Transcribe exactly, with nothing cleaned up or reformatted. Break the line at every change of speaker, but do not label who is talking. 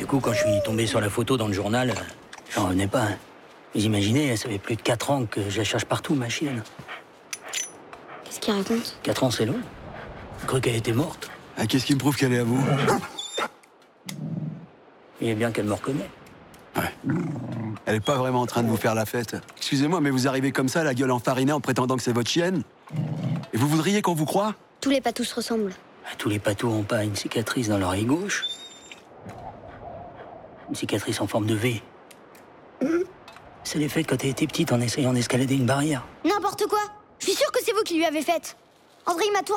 Du coup, quand je suis tombé sur la photo dans le journal, j'en revenais pas. Hein. Vous imaginez, ça fait plus de quatre ans que je la cherche partout, ma chienne.
Qu'est-ce qu'il raconte?
Quatre ans, c'est long. Je crois qu'elle était morte.
Ah, qu'est-ce qui me prouve qu'elle est à vous?
Il est bien qu'elle me reconnaît.
Ouais. Elle est pas vraiment en train de vous faire la fête. Excusez-moi, mais vous arrivez comme ça, la gueule enfarinée, en prétendant que c'est votre chienne? Et vous voudriez qu'on vous croie?
Tous les patous se ressemblent.
Tous les patous ont pas une cicatrice dans l'oreille gauche. Une cicatrice en forme de V. C'est les faits quand elle était petite en essayant d'escalader une barrière.
N'importe quoi. Je suis sûre que c'est vous qui lui avez faite. André, il m'a tout